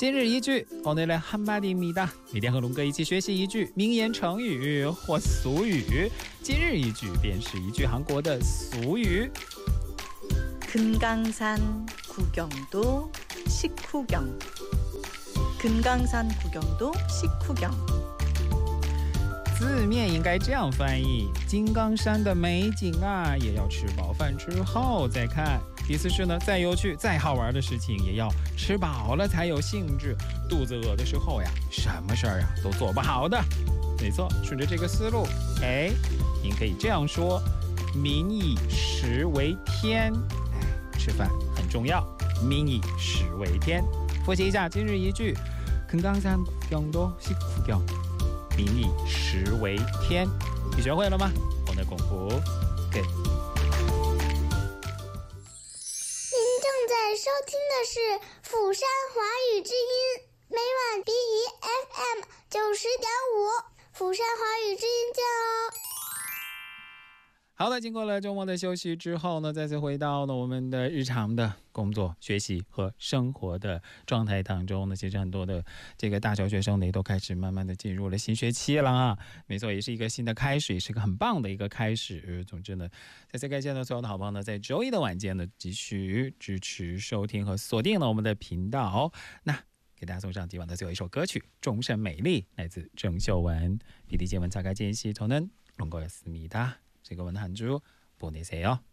今日一句오늘의 한마디입니다。每天和龙哥一起学习一句名言成语或俗语。今日一句便是一句韩国的俗语。 금강산구경도식후경。금강산구경도식후경。 字面应该这样翻译：金刚山的美景啊，也要吃饱饭之后再看。意思是呢，再有趣、再好玩的事情，也要吃饱了才有兴致。肚子饿的时候呀，什么事儿啊都做不好的。没错，顺着这个思路，您可以这样说：民以食为天。吃饭很重要，民以食为天。复习一下今日一句：금강산구경도식후경。民以食为天。你学会了吗？我的功夫给。 正在收听的是釜山华语之音，每晚 BEFM 90.5，釜山华语之音见哦。 好的，经过了周末的休息之后呢，再次回到呢我们的日常的工作、学习和生活的状态当中呢，其实很多的这个大小学生呢都开始慢慢的进入了新学期了啊。没错，也是一个新的开始，也是个很棒的一个开始。总之呢，再次感谢呢所有的好朋友呢，在周一的晚间呢继续支持收听和锁定了我们的频道。那给大家送上今晚的最后一首歌曲《终身美丽》，来自郑秀文。비디제문 자가 진시 저는 롱거였습니다. 즐거운 한 주 보내세요.